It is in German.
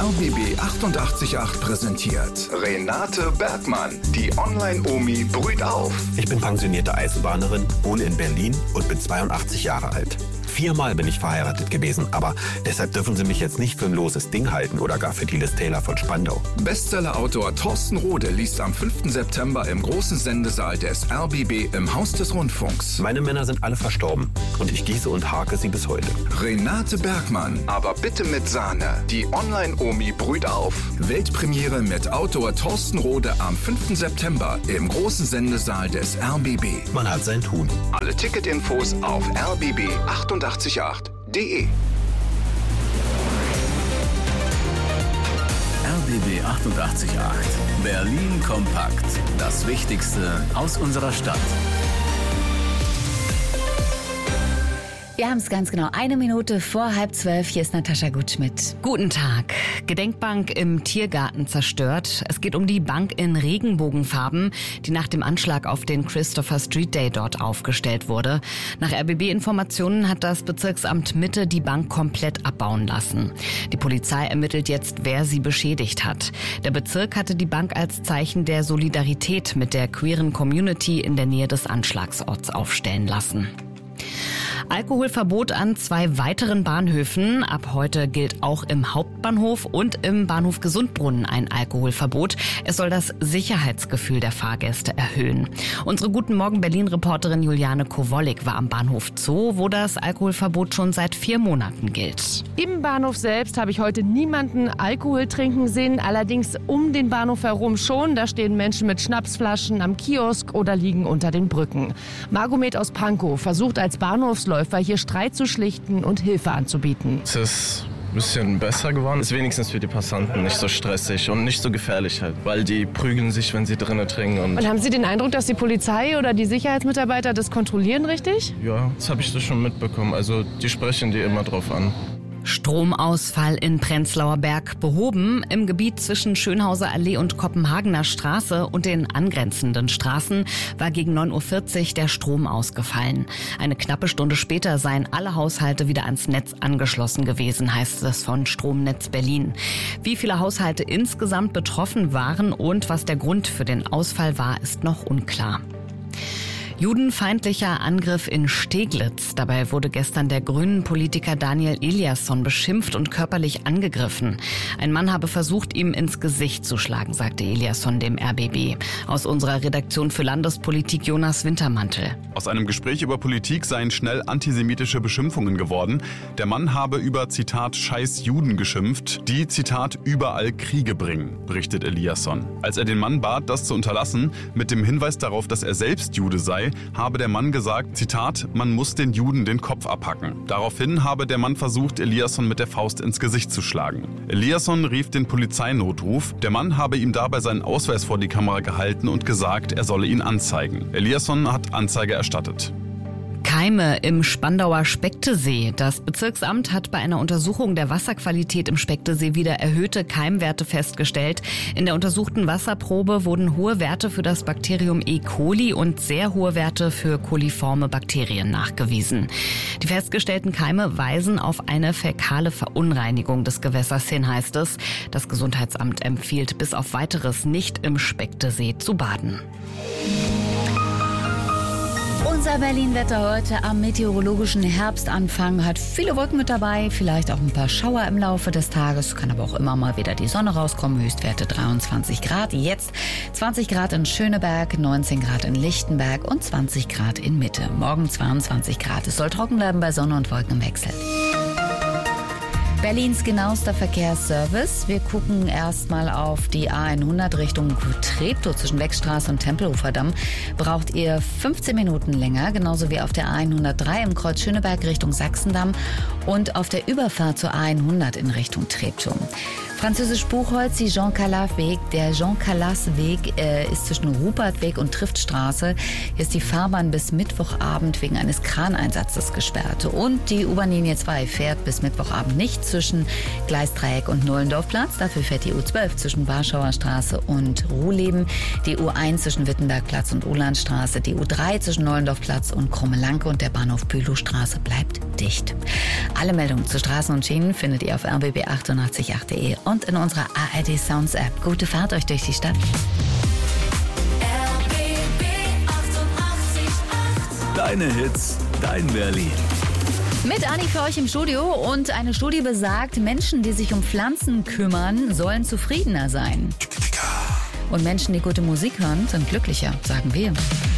RBB 888 präsentiert Renate Bergmann, die Online-Omi brüht auf. Ich bin pensionierte Eisenbahnerin, wohne in Berlin und bin 82 Jahre alt. 4-mal bin ich verheiratet gewesen, aber deshalb dürfen Sie mich jetzt nicht für ein loses Ding halten oder gar für die Liz Taylor von Spandau. Bestseller-Autor Thorsten Rode liest am 5. September im großen Sendesaal des RBB im Haus des Rundfunks. Meine Männer sind alle verstorben und ich gieße und hake sie bis heute. Renate Bergmann, aber bitte mit Sahne. Die Online-Omi brüht auf. Weltpremiere mit Autor Thorsten Rode am 5. September im großen Sendesaal des RBB. Man hat sein Tun. Alle Ticketinfos auf rbb888.de. RBB 888. Berlin kompakt. Das Wichtigste aus unserer Stadt. Wir haben es ganz genau 1 Minute vor 11:30. Hier ist Natascha Gutschmidt. Guten Tag. Gedenkbank im Tiergarten zerstört. Es geht um die Bank in Regenbogenfarben, die nach dem Anschlag auf den Christopher Street Day dort aufgestellt wurde. Nach RBB-Informationen hat das Bezirksamt Mitte die Bank komplett abbauen lassen. Die Polizei ermittelt jetzt, wer sie beschädigt hat. Der Bezirk hatte die Bank als Zeichen der Solidarität mit der queeren Community in der Nähe des Anschlagsorts aufstellen lassen. Alkoholverbot an 2 weiteren Bahnhöfen. Ab heute gilt auch im Hauptbahnhof und im Bahnhof Gesundbrunnen ein Alkoholverbot. Es soll das Sicherheitsgefühl der Fahrgäste erhöhen. Unsere Guten Morgen Berlin-Reporterin Juliane Kowollik war am Bahnhof Zoo, wo das Alkoholverbot schon seit 4 Monaten gilt. Im Bahnhof selbst habe ich heute niemanden Alkohol trinken sehen, allerdings um den Bahnhof herum schon. Da stehen Menschen mit Schnapsflaschen am Kiosk oder liegen unter den Brücken. Margomet aus Pankow versucht als Bahnhofsläufer hier Streit zu schlichten und Hilfe anzubieten. Es ist ein bisschen besser geworden. Ist wenigstens für die Passanten nicht so stressig und nicht so gefährlich halt, weil die prügeln sich, wenn sie drinnen trinken. Und haben Sie den Eindruck, dass die Polizei oder die Sicherheitsmitarbeiter das kontrollieren, richtig? Ja, das habe ich das schon mitbekommen. Also die sprechen die immer drauf an. Stromausfall in Prenzlauer Berg behoben. Im Gebiet zwischen Schönhauser Allee und Kopenhagener Straße und den angrenzenden Straßen war gegen 9:40 Uhr der Strom ausgefallen. Eine knappe Stunde später seien alle Haushalte wieder ans Netz angeschlossen gewesen, heißt es von Stromnetz Berlin. Wie viele Haushalte insgesamt betroffen waren und was der Grund für den Ausfall war, ist noch unklar. Judenfeindlicher Angriff in Steglitz. Dabei wurde gestern der Grünen-Politiker Daniel Eliasson beschimpft und körperlich angegriffen. Ein Mann habe versucht, ihm ins Gesicht zu schlagen, sagte Eliasson dem RBB. Aus unserer Redaktion für Landespolitik Jonas Wintermantel. Aus einem Gespräch über Politik seien schnell antisemitische Beschimpfungen geworden. Der Mann habe über, Zitat, Scheiß Juden geschimpft, die, Zitat, überall Kriege bringen, berichtet Eliasson. Als er den Mann bat, das zu unterlassen, mit dem Hinweis darauf, dass er selbst Jude sei, habe der Mann gesagt, Zitat, man muss den Juden den Kopf abhacken. Daraufhin habe der Mann versucht, Eliasson mit der Faust ins Gesicht zu schlagen. Eliasson rief den Polizeinotruf. Der Mann habe ihm dabei seinen Ausweis vor die Kamera gehalten und gesagt, er solle ihn anzeigen. Eliasson hat Anzeige erstattet. Keime im Spandauer Spektesee. Das Bezirksamt hat bei einer Untersuchung der Wasserqualität im Spektesee wieder erhöhte Keimwerte festgestellt. In der untersuchten Wasserprobe wurden hohe Werte für das Bakterium E. coli und sehr hohe Werte für koliforme Bakterien nachgewiesen. Die festgestellten Keime weisen auf eine fäkale Verunreinigung des Gewässers hin, heißt es. Das Gesundheitsamt empfiehlt bis auf Weiteres nicht im Spektesee zu baden. Unser Berlin-Wetter heute am meteorologischen Herbstanfang hat viele Wolken mit dabei, vielleicht auch ein paar Schauer im Laufe des Tages, kann aber auch immer mal wieder die Sonne rauskommen, Höchstwerte 23 Grad, jetzt 20 Grad in Schöneberg, 19 Grad in Lichtenberg und 20 Grad in Mitte, morgen 22 Grad. Es soll trocken bleiben bei Sonne und Wolken im Wechsel. Berlins genauester Verkehrsservice. Wir gucken erstmal auf die A100 Richtung Treptow zwischen Wegstraße und Tempelhofer-Damm. Braucht ihr 15 Minuten länger, genauso wie auf der A103 im Kreuz Schöneberg Richtung Sachsendamm und auf der Überfahrt zur A100 in Richtung Treptow. Französisch Buchholz, die Jean-Calas-Weg. Der Jean-Calas-Weg ist zwischen Rupertweg und Triftstraße. Hier ist die Fahrbahn bis Mittwochabend wegen eines Kraneinsatzes gesperrt. Und die U-Bahn-Linie 2 fährt bis Mittwochabend nicht zwischen Gleisdreieck und Nollendorfplatz. Dafür fährt die U12 zwischen Warschauer Straße und Ruhleben. Die U1 zwischen Wittenbergplatz und Uhlandstraße. Die U3 zwischen Nollendorfplatz und Krummelanke. Und der Bahnhof Bülowstraße bleibt dicht. Alle Meldungen zu Straßen und Schienen findet ihr auf rbb888.de und in unserer ARD Sounds App. Gute Fahrt euch durch die Stadt. Deine Hits, dein Berlin. Mit Anni für euch im Studio und eine Studie besagt, Menschen, die sich um Pflanzen kümmern, sollen zufriedener sein. Und Menschen, die gute Musik hören, sind glücklicher, sagen wir.